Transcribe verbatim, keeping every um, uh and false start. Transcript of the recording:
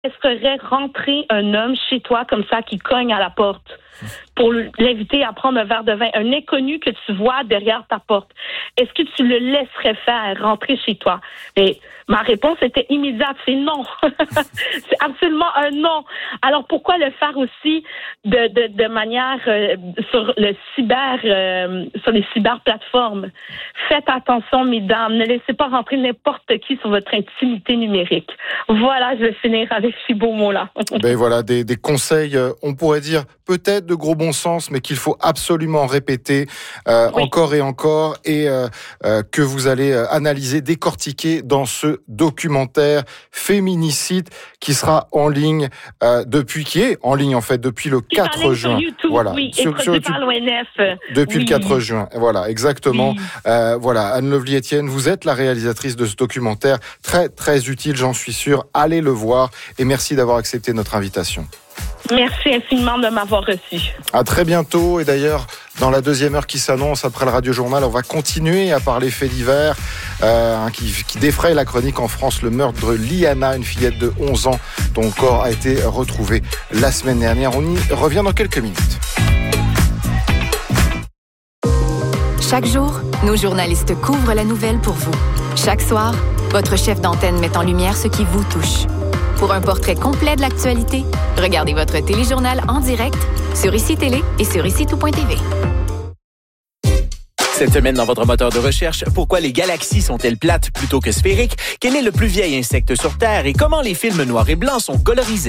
laisserais rentrer un homme chez toi comme ça qui cogne à la porte pour l'inviter à prendre un verre de vin, un inconnu que tu vois derrière ta porte? Est-ce que tu le laisserais faire rentrer chez toi? Et ma réponse était immédiate, c'est non. C'est absolument un non. Alors pourquoi le faire aussi de, de, de manière euh, sur le cyber, euh, sur les cyberplateformes? Faites attention, mesdames, ne laissez pas rentrer n'importe qui sur votre intimité numérique. Voilà, je vais finir avec ces beaux mots-là. Ben voilà, des, des conseils, euh, on pourrait dire peut-être de gros bon sens, mais qu'il faut absolument répéter euh, oui. encore et encore, et euh, euh, que vous allez euh, analyser, décortiquer dans ce documentaire Féminicide qui sera en ligne euh, depuis, qui est en ligne en fait depuis le qui quatre juin. Sur YouTube, voilà, oui, sur, et sur YouTube, par l'O N F. Depuis oui. le quatre juin, voilà, exactement. Oui. Euh, voilà, Anne Lovely Etienne, vous êtes la réalisatrice de ce documentaire, très très utile, j'en suis sûr. Allez le voir et merci d'avoir accepté notre invitation. Merci infiniment de m'avoir reçu. À très bientôt. Et d'ailleurs, dans la deuxième heure qui s'annonce après le Radio Journal, on va continuer à parler faits divers euh, qui, qui défraye la chronique en France. Le meurtre de Liana, une fillette de onze ans dont le corps a été retrouvé la semaine dernière. On y revient dans quelques minutes. Chaque jour, nos journalistes couvrent la nouvelle pour vous. Chaque soir, votre chef d'antenne met en lumière ce qui vous touche. Pour un portrait complet de l'actualité, regardez votre téléjournal en direct sur Ici Télé et sur ici tout point t v. Cette semaine, dans votre moteur de recherche, pourquoi les galaxies sont-elles plates plutôt que sphériques? Quel est le plus vieil insecte sur Terre et comment les films noirs et blancs sont colorisés?